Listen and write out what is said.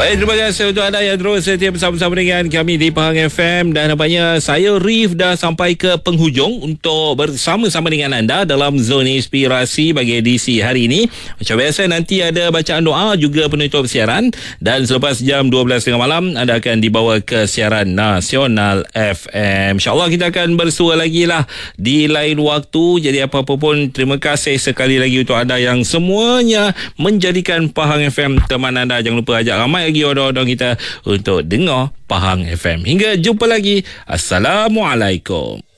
Baik, terima kasih untuk anda yang terus setia bersama-sama dengan kami di Pahang FM. Dan nampaknya saya, Rif, dah sampai ke penghujung untuk bersama-sama dengan anda dalam Zona Inspirasi bagi edisi hari ini. Macam biasa, nanti ada bacaan doa juga penutup siaran. Dan selepas jam 12.30 malam, anda akan dibawa ke siaran Nasional FM. InsyaAllah kita akan bersua lagi lah di lain waktu. Jadi apa-apa pun, terima kasih sekali lagi untuk anda yang semuanya menjadikan Pahang FM teman anda. Jangan lupa ajak ramai lagi orang-orang kita untuk dengar Pahang FM. Hingga jumpa lagi. Assalamualaikum.